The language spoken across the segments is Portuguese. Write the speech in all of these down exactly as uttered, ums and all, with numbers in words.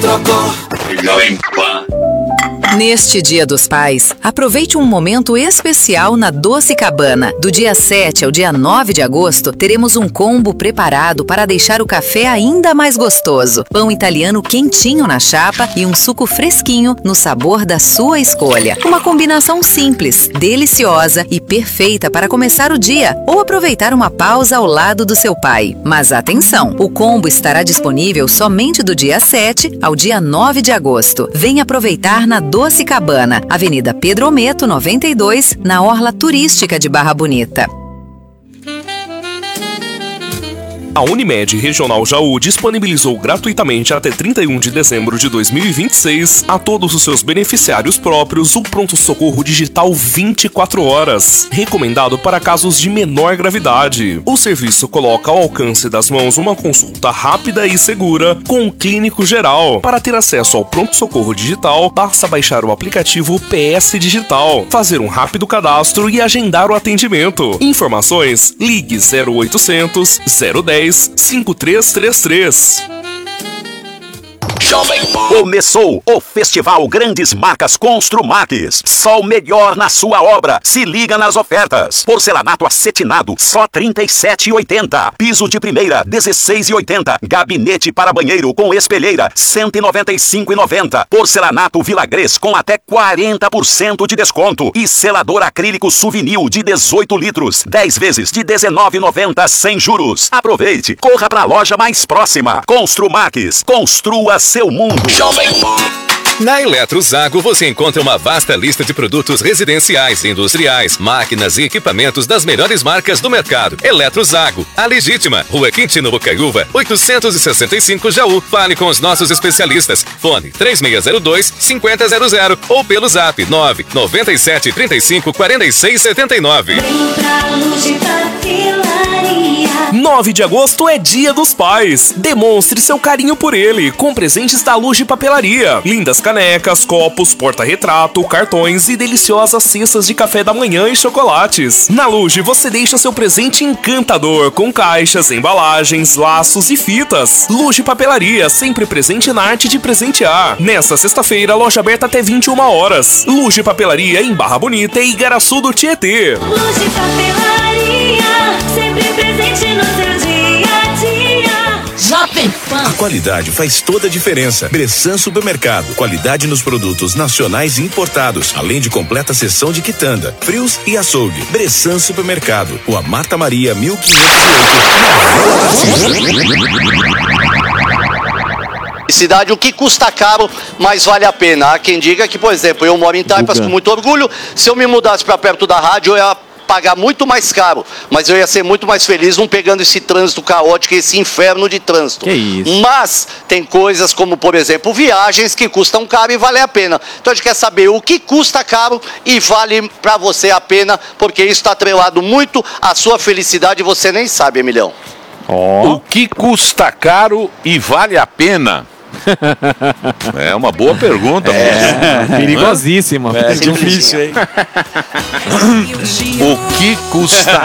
trocou. Neste Dia dos Pais, aproveite um momento especial na Doce Cabana. Do dia sete ao dia nove de agosto, teremos um combo preparado para deixar o café ainda mais gostoso. Pão italiano quentinho na chapa e um suco fresquinho no sabor da sua escolha. Uma combinação simples, deliciosa e perfeita para começar o dia ou aproveitar uma pausa ao lado do seu pai. Mas atenção, o combo estará disponível somente do dia sete ao dia nove de agosto. Venha aproveitar na Doce Cabana, Avenida Pedro Ometo, noventa e dois, na Orla Turística de Barra Bonita. A Unimed Regional Jaú disponibilizou gratuitamente até trinta e um de dezembro de dois mil e vinte e seis a todos os seus beneficiários próprios o pronto-socorro digital vinte e quatro horas, recomendado para casos de menor gravidade. O serviço coloca ao alcance das mãos uma consulta rápida e segura com um clínico geral. Para ter acesso ao pronto-socorro digital, basta baixar o aplicativo P S Digital, fazer um rápido cadastro e agendar o atendimento. Informações, ligue zero oitocentos, zero dez, cinco três três três. Começou o Festival Grandes Marcas Construmax. Só o melhor na sua obra. Se liga nas ofertas. Porcelanato acetinado, só trinta e sete reais e oitenta centavos. Piso de primeira, dezesseis reais e oitenta centavos. Gabinete para banheiro com espelheira, cento e noventa e cinco reais e noventa centavos. Porcelanato Villagrés com até quarenta por cento de desconto. E selador acrílico Souvenir de dezoito litros, dez vezes de dezenove reais e noventa centavos sem juros. Aproveite, corra para a loja mais próxima. Construmax, construa seu mundo. Na Eletrozago você encontra uma vasta lista de produtos residenciais, industriais, máquinas e equipamentos das melhores marcas do mercado. Eletrozago, a legítima, Rua Quintino Bocaiúva, oitocentos e sessenta e cinco Jaú. Fale com os nossos especialistas. Fone três seis zero dois, cinco zero zero zero ou pelo zap nove nove sete, três cinco, quatro seis sete nove. nove de agosto é Dia dos Pais. Demonstre seu carinho por ele com presentes da Luge Papelaria. Lindas canecas, copos, porta-retrato, cartões e deliciosas cestas de café da manhã e chocolates. Na Luge você deixa seu presente encantador com caixas, embalagens, laços e fitas. Luge Papelaria, sempre presente na arte de presentear. Nesta sexta-feira, loja aberta até vinte e uma horas. Luge Papelaria em Barra Bonita e Igaraçu do Tietê. Luge Papelaria, sempre presente no seu dia a dia. Jovem Pan. A qualidade faz toda a diferença. Bressan Supermercado. Qualidade nos produtos nacionais e importados, além de completa seção de quitanda, frios e açougue. Bressan Supermercado. Rua Marta Maria, mil quinhentos e oito. Cidade, o que custa caro, mas vale a pena. Há quem diga que, por exemplo, eu moro em Taipas com muito orgulho. Se eu me mudasse para perto da rádio, eu ia pagar muito mais caro, mas eu ia ser muito mais feliz não pegando esse trânsito caótico, esse inferno de trânsito. Que isso? Mas tem coisas como, por exemplo, viagens que custam caro e valem a pena. Então a gente quer saber o que custa caro e vale para você a pena, porque isso está atrelado muito à sua felicidade e você nem sabe, Emilhão. Oh. O que custa caro e vale a pena? É uma boa pergunta. É, perigosíssima. É, difícil, hein? O que custa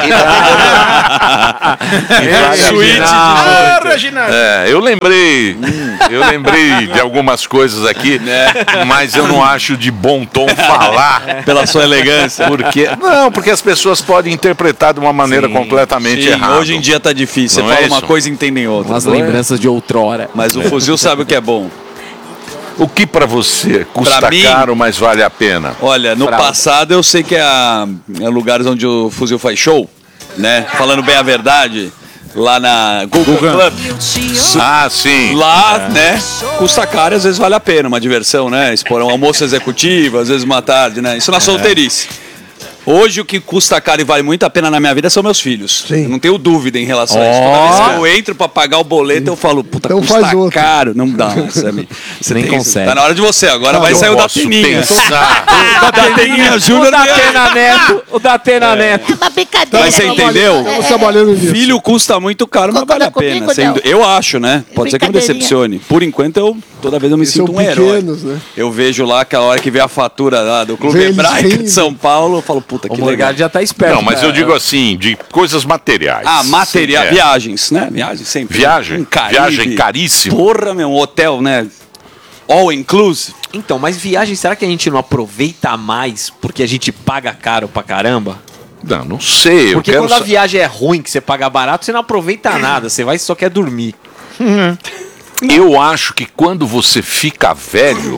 é, eu lembrei Eu lembrei de algumas coisas aqui, mas eu não acho de bom tom falar. Pela sua elegância. Porque, não, porque as pessoas podem interpretar de uma maneira sim, completamente sim, errada. Hoje em dia tá difícil. Não Você é fala isso? Uma coisa e entendem outra. Umas lembranças de outrora. Mas o fuzil sabe o que é bom. O que pra você custa pra mim, caro, mas vale a pena? Olha, no Fraude. passado eu sei que há é lugares onde o fuzil faz show, né? Falando bem a verdade, lá na Google Club. Ah, sim. Lá, é. né? Custa caro, às vezes vale a pena, uma diversão, né? Expor um almoço executivo, às vezes uma tarde, né? Isso na solteirice. Hoje o que custa caro e vale muito a pena na minha vida são meus filhos. Sim. Eu não tenho dúvida em relação oh. a isso. Toda vez que eu entro pra pagar o boleto, eu falo, puta, então custa faz caro. Não dá, Sammy. Você nem consegue. Tá na hora de você, agora não, vai sair o da Teninha. O da Teninha Júnior. O da Tena Neto. O da Tena Neto. É uma brincadeira. Mas você entendeu? Estamos trabalhando nisso. Filho custa muito caro, mas vale a pena. Eu acho, né? Pode ser que me decepcione. Por enquanto, eu toda vez eu me sinto um herói. Eu vejo lá aquela hora que vê a fatura lá do Clube Hebraico de São Paulo, eu falo, puta, que legal. Já tá esperto. Não, mas eu digo assim, de coisas materiais. Ah, material, viagens, né? Viagens sempre. Viagem, um viagem caríssima. Porra, meu, um hotel, né? all inclusive. Então, mas viagem, será que a gente não aproveita mais porque a gente paga caro pra caramba? Não, não sei. Porque eu quero quando a sa- viagem é ruim, que você paga barato, você não aproveita nada. Você vai e só quer dormir. Eu acho que quando você fica velho,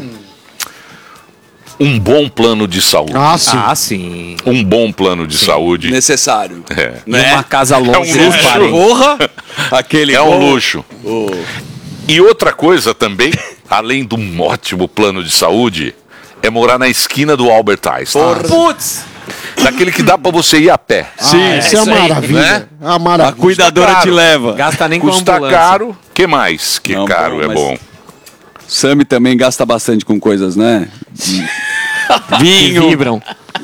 um bom plano de saúde. Ah, sim. Ah, sim. Um bom plano de saúde. Necessário. É. Né? Uma casa longe. É um luxo. parem. Porra! Aquele É um gol. luxo. E outra coisa também, além de um ótimo plano de saúde, é morar na esquina do Albert Einstein. Putz! Daquele que dá pra você ir a pé. Sim, ah, isso é uma maravilha. Né? É uma A maravilha. cuidadora Custa te caro. leva. Gasta nem com Custa ambulância. caro. Que mais? Que Não, caro bom, é mas- bom. Sammy também gasta bastante com coisas, né? Que Vinho, vibram.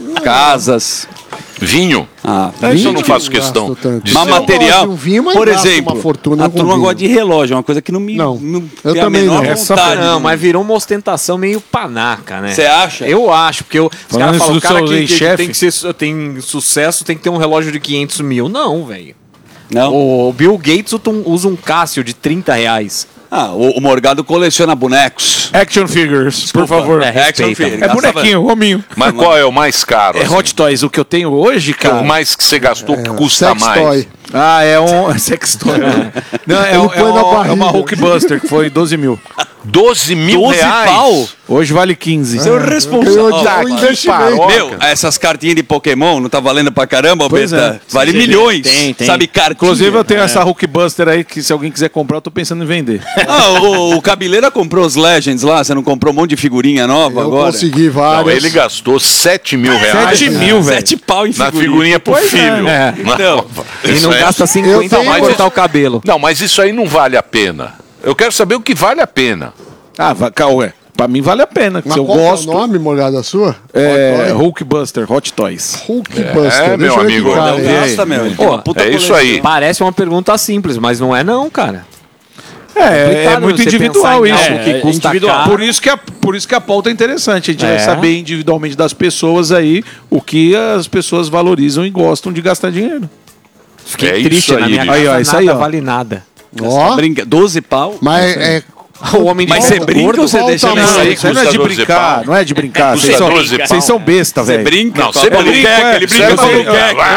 casas. Vinho? Ah, Isso eu não Vinho, faço não questão gasto tanto. de mas ser- material, gosto de um vinho, mas por gasto exemplo, uma fortuna a com turma vinho. gosta de relógio, é uma coisa que não me Não, não eu tem a também menor não. Essa vontade. não, mas virou uma ostentação meio panaca, né? Você acha? Eu acho, porque eu, os Falando caras isso falam, do o cara seu que, que ex-chefe. tem que ser, tem sucesso tem que ter um relógio de quinhentos mil. Não, velho. Não? O Bill Gates usa um- usa um Cássio de trinta reais. Ah, o, o Morgado coleciona bonecos. Action figures, por favor. É, Action respeita. figure. É bonequinho, hominho. Mas qual é o mais caro? É assim? Hot Toys. O que eu tenho hoje, Que é cara. o mais que você gastou que custa Sex mais? toy. Ah, é um. Sex toy. Não, é, Ele um- põe é, na um- é barriga. uma Hulkbuster que foi doze mil. doze mil doze reais? pau? Hoje vale quinze. Seu Ganhou responsável. de Ó, um investimento. Meu, essas cartinhas de Pokémon não tá valendo pra caramba, Pois Beta? é. Vale milhões. Tem, tem. Sabe, cartinha. Inclusive eu tenho essa Hulkbuster aí que se alguém quiser comprar, eu tô pensando em vender. Ah, o, o Cabeleira comprou os Legends lá, você não comprou um monte de figurinha nova Eu agora? consegui Não, várias. ele gastou sete mil reais Sete mil, velho. Sete pau em na figurinha. figurinha pro Pois é. filho. É. Não, E isso não é- gasta Eu cinquenta tenho- pra cortar o cabelo. Não, mas isso aí não vale a pena. Eu quero saber o que vale a pena. Ah, va- Cauê. Pra mim vale a pena. Mas Se eu qual que gosto. é o nome, Morgada, sua? É Hulkbuster, Hot Toys. Hulkbuster. É, meu Deixa eu ver amigo. que cara Não é. gasta, meu. Ele tem Pô, uma puta é isso coleção. aí. Parece uma pergunta simples, mas não é não, cara. É, é complicado muito você individual pensar em isso. algo que É, custa individual. caro. Por isso que a, por isso que a pauta é interessante. A gente vai É. saber individualmente das pessoas aí o que as pessoas valorizam e gostam de gastar dinheiro. Fiquei É triste isso na aí, minha Lili. casa, Aí, ó, nada isso aí, ó. vale nada. Ó, Brinca... doze pau? mas é... O homem de Mas você volta brinca gordo, ou você qual deixa o ele tamanho? Não, sair? isso aí não é de custa doze brincar, pau. não é de brincar. Custa Vocês são, doze pau. vocês são besta, Você velho. brinca? Não, com você a brinca. maluqueca, ele brinca Você com a brinca.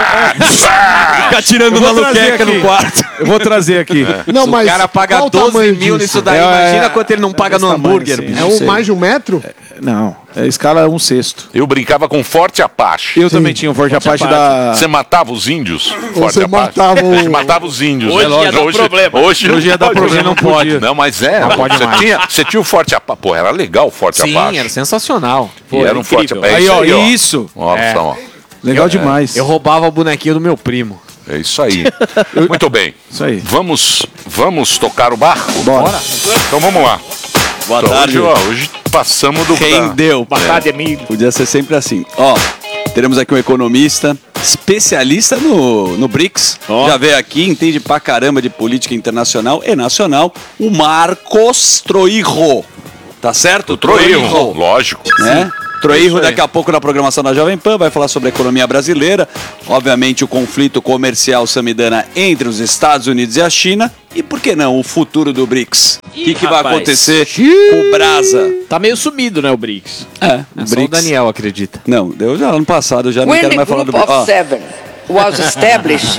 maluqueca. Fica tirando Eu vou trazer maluqueca aqui. no quarto. Eu vou trazer aqui. Não, Se mas o cara paga qual o doze tamanho mil disso? nisso daí, É, imagina é, quanto ele não paga no desse tamanho, hambúrguer, assim. bicho. É um mais de um metro? Não, é escala um sexto. Eu brincava com Forte Apache. Eu também tinha um Forte Apache da... Você matava os índios? Forte você Apache. matava o- A gente matava os índios. Hoje né? ia dar hoje, problema. Hoje, Hoje ia dar pode, problema, hoje não podia. Não, mas é. Não pode você, mais. tinha, você tinha o Forte Apache. Pô, era legal o Forte Sim, Apache. era sensacional. E era um Forte incrível. Apache. É Aí, ó, ó. isso. Nossa, É. ó. Legal demais. Eu roubava o bonequinho do meu primo. É isso aí. Muito bem. Isso aí. Vamos, vamos tocar o barco? Bora. Então vamos lá. Boa Então, tarde. hoje, ó, hoje passamos do... Rendeu. Academia. Podia ser sempre assim. Ó, teremos aqui um economista, especialista no, no BRICS. Já veio aqui, entende pra caramba de política internacional e nacional. O Marcos Troirro. Tá certo? O Troirro, lógico. Né? Troirro, Isso aí. daqui a pouco na programação da Jovem Pan, vai falar sobre a economia brasileira, obviamente o conflito comercial samidana entre os Estados Unidos e a China, e por que não o futuro do BRICS? O que, que vai rapaz. acontecer com o Brasa? Tá meio sumido, né, o BRICS? É, É o só o BRICS. Daniel acredita. Não, eu já ano passado eu já não When quero the mais falar do group BRICS. of Ó, seven was established,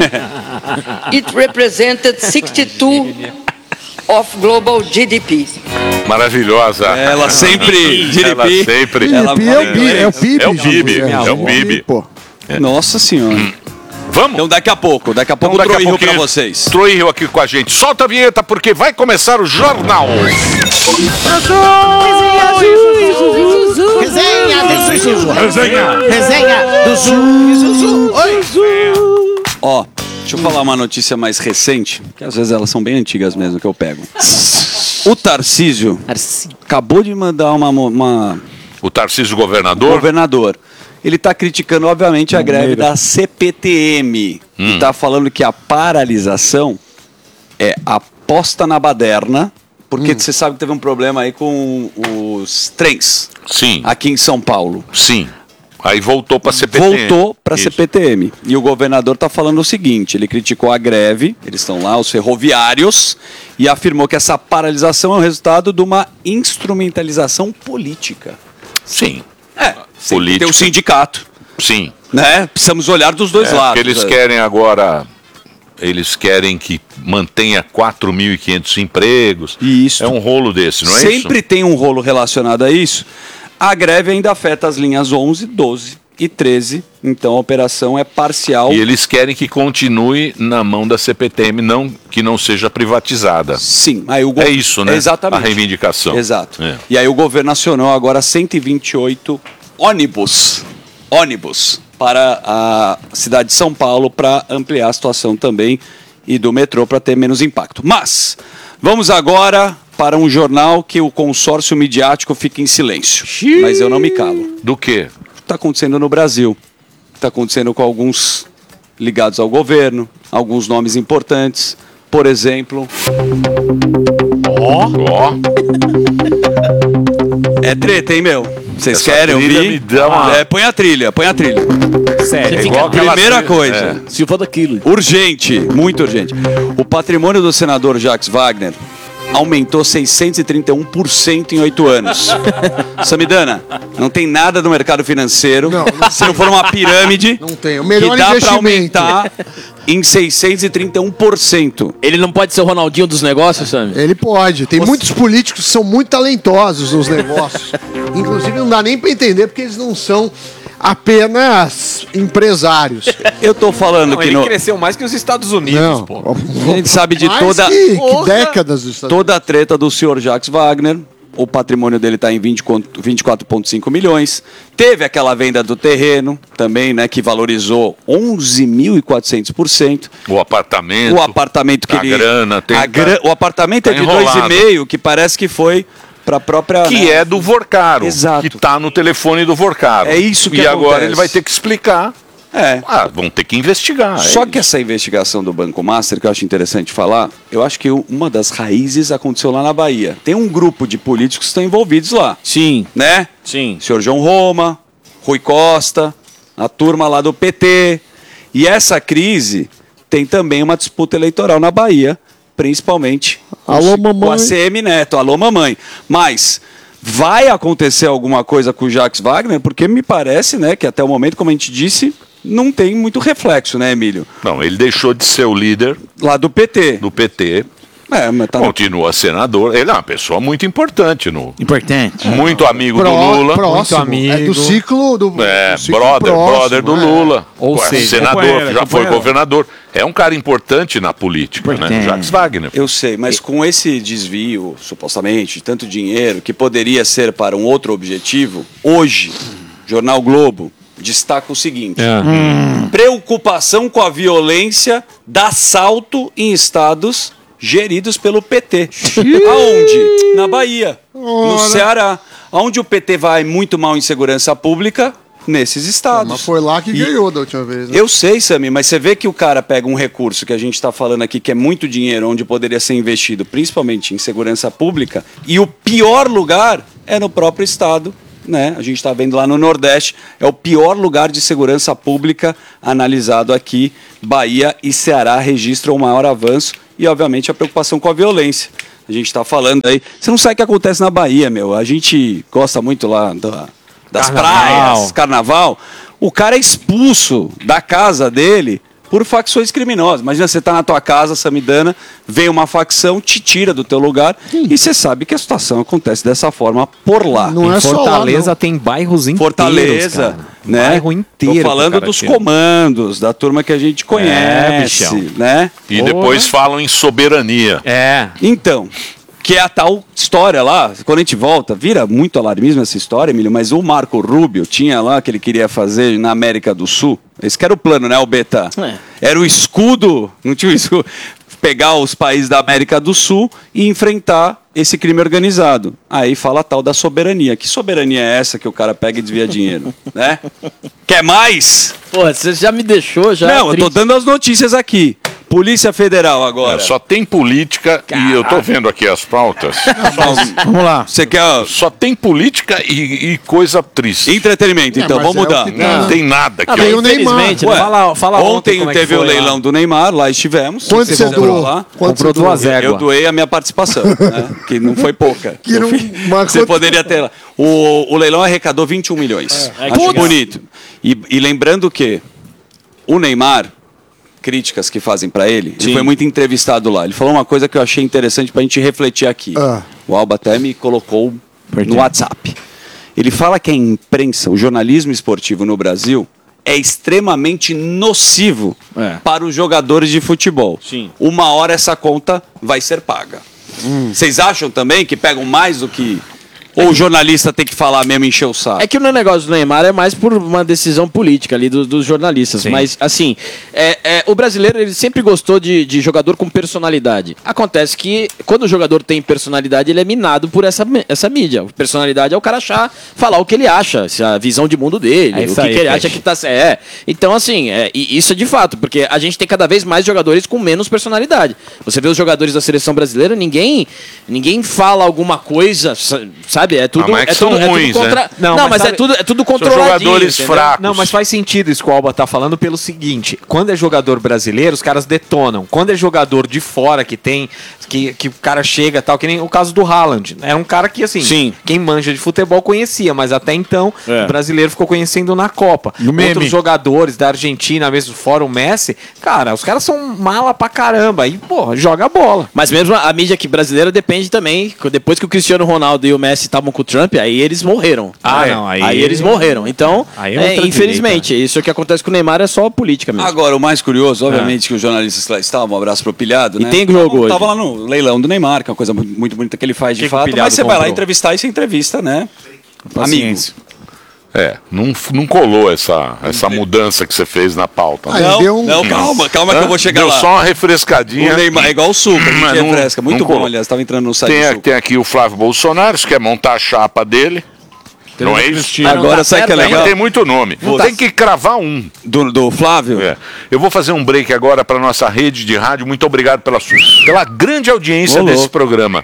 it represented sixty-two of global G D P. Maravilhosa. ela sempre, Ela G D P. sempre. Ela P I B fala é o P I B, inglês. é o P I B. É o P I B, gente. é o P I B. Pô. Nossa senhora. Vamos? Então daqui a pouco, daqui a pouco Então, o daqui a Troirro pra pouquinho, vocês. Troirro aqui com a gente. Solta a vinheta porque vai começar o jornal. Resenha do Zuzu. Resenha. Resenha do Zuzu. Oi. Ó, deixa eu falar uma notícia mais recente, que às vezes elas são bem antigas mesmo, que eu pego. O Tarcísio acabou de mandar uma... uma O Tarcísio governador. governador. Ele está criticando, obviamente, a greve da C P T M. Hum. E está falando que a paralisação é aposta na baderna, porque você sabe que teve um problema aí com os trens Sim, aqui em São Paulo. sim. Aí voltou para C P T M. Voltou para C P T M. E o governador está falando o seguinte, ele criticou a greve, eles estão lá, os ferroviários, e afirmou que essa paralisação é o resultado de uma instrumentalização política. Sim. É, política. Tem o sindicato. Sim. Né? Precisamos olhar dos dois É, lados. porque eles é. querem agora... Eles querem que mantenha quatro mil e quinhentos empregos. Isso. É um rolo desse, não é isso? Sempre tem um rolo relacionado a isso. A greve ainda afeta as linhas onze, doze e treze. Então a operação é parcial. E eles querem que continue na mão da C P T M, não, que não seja privatizada. Sim. Aí o go... É isso, né? Exatamente. A reivindicação. Exato. É. E aí o governo acionou agora cento e vinte e oito ônibus. Ônibus. Para a cidade de São Paulo para ampliar a situação também e do metrô para ter menos impacto. Mas vamos agora para um jornal que o consórcio midiático fica em silêncio. Xiii. Mas eu não me calo. Do quê? O que está acontecendo no Brasil? Está acontecendo com alguns ligados ao governo, alguns nomes importantes. Por exemplo... Ó! Oh. Ó! Oh. É treta, hein, meu? Vocês Essa querem trilha ouvir? me dá uma- É, põe a trilha, põe a trilha. Sério. É Fica igual aquela primeira trilha. coisa. É. Se for daquilo. Urgente, muito urgente. O patrimônio do senador Jacques Wagner aumentou seiscentos e trinta e um por cento em oito anos. Samidana, não tem nada no mercado financeiro, Não, não se não for uma pirâmide, Não tem. O melhor que dá para investimento. aumentar em seiscentos e trinta e um por cento. Ele não pode ser o Ronaldinho dos negócios, Sammy? Ele pode. Tem muitos políticos que são muito talentosos nos negócios. Inclusive, não dá nem pra entender porque eles não são apenas empresários. Eu tô falando Não, que ele no... cresceu mais que os Estados Unidos, Não. pô. A gente sabe de Mais toda... que, que Porra! décadas dos Estados Toda a treta do senhor Jacques Wagner. O patrimônio dele está em vinte, vinte e quatro vírgula cinco milhões. Teve aquela venda do terreno também, né, que valorizou onze mil e quatrocentos por cento. O apartamento. O apartamento que a ele... grana. Tem, a gra... O apartamento tá é de dois e enrolado. meio, que parece que foi para a própria... Que né? é do Vorcaro. Exato. Que tá no telefone do Vorcaro. É isso que E agora acontece. ele vai ter que explicar. É. Ah, vão ter que investigar. Só é que essa investigação do Banco Master, que eu acho interessante falar, eu acho que uma das raízes aconteceu lá na Bahia. Tem um grupo de políticos que estão envolvidos lá. Sim. Né? Sim. Senhor João Roma, Rui Costa, a turma lá do P T. E essa crise tem também uma disputa eleitoral na Bahia, principalmente Alô, com mamãe. a C M Neto. Alô, mamãe. Mas vai acontecer alguma coisa com o Jacques Wagner? Porque me parece, né, que até o momento, como a gente disse, não tem muito reflexo, né, Emílio? Não, ele deixou de ser o líder Lá do P T. do P T. É, mas tá... Continua senador. Ele é uma pessoa muito importante. No... Importante. Muito amigo Pró- do Lula. Próximo. amigo. É do ciclo do. É, do ciclo brother, próximo, brother do é. Lula. Ou Ué, seja, senador, companheiro, já foi companheiro. governador. É um cara importante na política, né? Importante. Jacques Wagner. Eu sei, mas com esse desvio, supostamente, de tanto dinheiro, que poderia ser para um outro objetivo, hoje, Jornal Globo destaca o seguinte: É. preocupação com a violência dá salto em estados geridos pelo P T. Aonde? Na Bahia, no Ceará. Onde o P T vai muito mal em segurança pública? Nesses estados. Mas foi lá que E- ganhou da última vez. Né? Eu sei, Sami, mas você vê que o cara pega um recurso que a gente está falando aqui, que é muito dinheiro, onde poderia ser investido principalmente em segurança pública, e o pior lugar é no próprio estado, né? A gente está vendo lá no Nordeste, é o pior lugar de segurança pública analisado aqui. Bahia e Ceará registram o maior avanço e, obviamente, a preocupação com a violência. A gente está falando aí. Você não sabe o que acontece na Bahia, meu. A gente gosta muito lá da, das Carnaval. praias, carnaval. O cara é expulso da casa dele por facções criminosas. Imagina, você tá na tua casa, Samidana, vem uma facção, te tira do teu lugar e você sabe que a situação acontece dessa forma por lá. Não é Em só lá, Fortaleza não. tem bairros inteiros, Fortaleza, cara. né? Bairro inteiro. Tô pro falando cara dos tira. comandos, da turma que a gente conhece, bichão. né? E depois falam em soberania. É. Então, que é a tal história lá, quando a gente volta, vira muito alarmismo essa história, Emílio, mas o Marco Rubio tinha lá que ele queria fazer na América do Sul. Esse que era o plano, né, o Beta? É. Era o escudo, não tinha o escudo, pegar os países da América do Sul e enfrentar esse crime organizado. Aí fala a tal da soberania. Que soberania é essa que o cara pega e desvia dinheiro, né? Quer mais? Pô, você já me deixou já. Não, eu tô triste. dando as notícias aqui. Polícia Federal agora. É, só tem política e eu tô vendo aqui as pautas. Vamos lá. Você quer... Só tem política e, e coisa triste. Entretenimento, então, É, vamos mas é o mudar. que tá- Não tem nada aqui. Ah, veio o Neymar. Infelizmente, Ué, fala, fala ontem, Ontem como é que teve o foi lá. leilão do Neymar, lá estivemos. Quanto Você você comprou doou? lá? Quanto Comprou você doou? duas éguas. Eu doei a minha participação, né? Que não foi pouca. Que Eu não- fiz- mas Você quanto- poderia ter lá. O, o leilão arrecadou vinte e um milhões. É, Acho legal. bonito. E, e lembrando que o Neymar, críticas que fazem pra ele, ele foi muito entrevistado lá. Ele falou uma coisa que eu achei interessante pra gente refletir aqui. Ah. O Alba até me colocou no WhatsApp. Ele fala que a imprensa, o jornalismo esportivo no Brasil é extremamente nocivo É. para os jogadores de futebol. Sim. Uma hora essa conta vai ser paga. Vocês acham também que pegam mais do que... Ou o jornalista tem que falar mesmo e encher o saco? É que o negócio do Neymar é mais por uma decisão política ali do- dos jornalistas. Sim. Mas, assim, é, é, o brasileiro ele sempre gostou de, de jogador com personalidade. Acontece que quando o jogador tem personalidade, ele é minado por essa, essa mídia. Personalidade é o cara achar, falar o que ele acha, se a visão de mundo dele, É o isso que, aí, que ele Peixe. acha que tá certo. É. Então, assim, é, e isso é de fato, porque a gente tem cada vez mais jogadores com menos personalidade. Você vê os jogadores da seleção brasileira, ninguém, ninguém fala alguma coisa, sa- sabe? É tudo. Ah, mas é que é tudo, são é tudo ruins, contra... né? Não, Não, mas, mas é sabe- tudo, é tudo São controladinho. jogadores entendeu? fracos. Não, mas faz sentido isso que o Alba tá falando pelo seguinte: quando é jogador brasileiro, os caras detonam. Quando é jogador de fora que tem, que, que o cara chega tal, que nem o caso do Haaland. Era um cara que, assim, Sim. quem manja de futebol conhecia, mas até então É. o brasileiro ficou conhecendo na Copa. E o meme? Outros jogadores da Argentina, mesmo fora o Messi, cara, os caras são mala pra caramba. E, pô, joga bola. Mas mesmo a, a mídia aqui brasileira depende também. Depois que o Cristiano Ronaldo e o Messi estavam com o Trump, aí eles morreram. Ah, É. não, aí- Aí eles morreram. Então, Aí é é, outra infelizmente, isso que acontece com o Neymar é só política mesmo. Agora, o mais curioso, obviamente, que os jornalistas lá estavam, um abraço pro Pilhado, E né? tem jogo Tava- hoje. Tava lá no leilão do Neymar, que é uma coisa muito, muito bonita que ele faz de Que que o fato, Pilhado mas você vai lá comprou? entrevistar e você entrevista, né? Paciência. É, não, não colou essa, essa mudança que você fez na pauta. Ah, né? ele Não, deu um- não, calma, calma que Hã? eu vou chegar Deu lá. só uma refrescadinha. O Neymar é igual o suco, a gente Mas não- refresca. Muito não bom, colou. aliás, tava entrando no site Tem, do a- suco. tem aqui o Flávio Bolsonaro, que quer montar a chapa dele. Não é isso? Mas não Agora tá sabe o que é certo legal? Tem muito nome. Não tá- Tem que cravar um. Do, do Flávio? É. Eu vou fazer um break agora para nossa rede de rádio. Muito obrigado pela, sua, pela grande audiência Ô, desse louco. programa.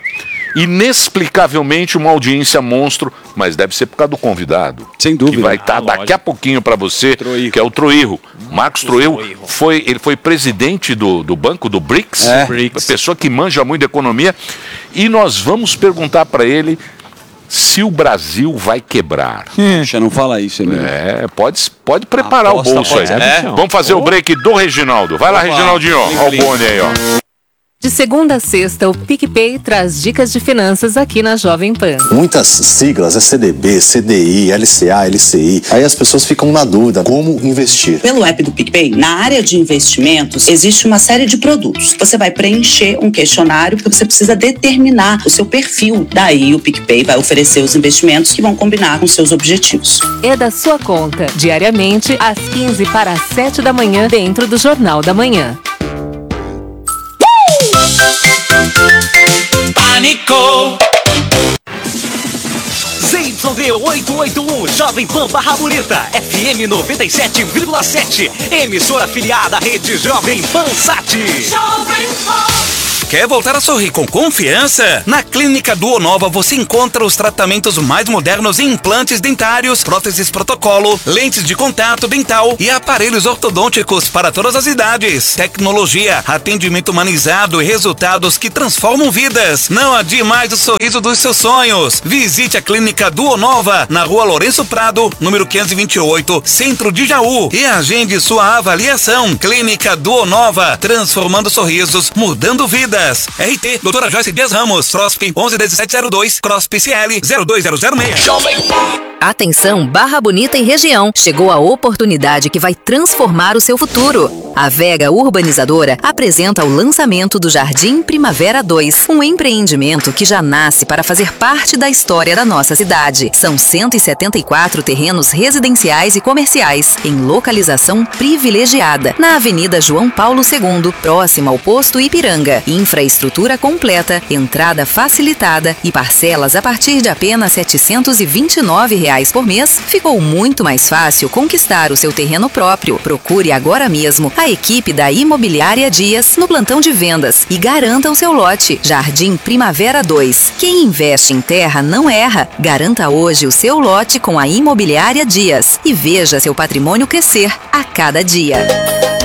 Inexplicavelmente uma audiência monstro, mas deve ser por causa do convidado. Sem dúvida. Que vai estar daqui a pouquinho para você, Troirro. que é o Troirro. Marcos Troirro foi, ele foi presidente do, do banco do BRICS, É. BRICS, pessoa que manja muito de economia. E nós vamos perguntar para ele se o Brasil vai quebrar. Puxa, não fala isso, Emílio. É, pode, pode preparar Aposta o bolso aí. pode ser, É? bichão. Vamos fazer o break do Reginaldo. Vai lá, Vamos lá. Reginaldinho. ó. Ó o Boni aí, ó. De segunda a sexta, o PicPay traz dicas de finanças aqui na Jovem Pan. Muitas siglas, é C D B, C D I, L C A, L C I. Aí as pessoas ficam na dúvida como investir. Pelo app do PicPay, na área de investimentos, existe uma série de produtos. Você vai preencher um questionário porque você precisa determinar o seu perfil. Daí o PicPay vai oferecer os investimentos que vão combinar com seus objetivos. É da sua conta, diariamente, às quinze para as sete da manhã, dentro do Jornal da Manhã. Pânico! Z Y D oitocentos e oitenta e um, Jovem Pan Barra Bonita, F M noventa e sete vírgula sete, emissora afiliada à rede Jovem Pan Sat. Jovem Pan. Quer voltar a sorrir com confiança? Na Clínica Duonova você encontra os tratamentos mais modernos em implantes dentários, próteses protocolo, lentes de contato dental e aparelhos ortodônticos para todas as idades. Tecnologia, atendimento humanizado e resultados que transformam vidas. Não adie mais o sorriso dos seus sonhos. Visite a Clínica Duonova na Rua Lourenço Prado, número quinhentos e vinte e oito, Centro de Jaú, e agende sua avaliação. Clínica Duonova, transformando sorrisos, mudando vidas. R T, doutora Joyce Dias Ramos, C R O S P onze dezessete zero dois, C R O S P C L zero dois zero zero seis. Atenção, Barra Bonita e região. Chegou a oportunidade que vai transformar o seu futuro. A Vega Urbanizadora apresenta o lançamento do Jardim Primavera dois, um empreendimento que já nasce para fazer parte da história da nossa cidade. São cento e setenta e quatro terrenos residenciais e comerciais, em localização privilegiada, na Avenida João Paulo segundo, próximo ao posto Ipiranga. Infraestrutura completa, entrada facilitada e parcelas a partir de apenas setecentos e vinte e nove reais reais por mês, ficou muito mais fácil conquistar o seu terreno próprio. Procure agora mesmo a equipe da Imobiliária Dias no plantão de vendas e garanta o seu lote. Jardim Primavera dois. Quem investe em terra não erra. Garanta hoje o seu lote com a Imobiliária Dias e veja seu patrimônio crescer a cada dia.